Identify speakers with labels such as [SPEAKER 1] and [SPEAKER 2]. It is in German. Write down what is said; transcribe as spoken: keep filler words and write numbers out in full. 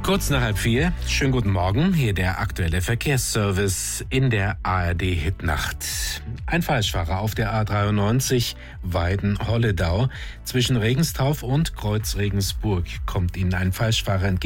[SPEAKER 1] Kurz nach halb vier, schönen guten Morgen, hier der aktuelle Verkehrsservice in der A R D-Hitnacht. Ein Falschfahrer auf der A dreiundneunzig Weiden-Holledau zwischen Regenstauf und Kreuz Regensburg kommt Ihnen ein Falschfahrer entgegen.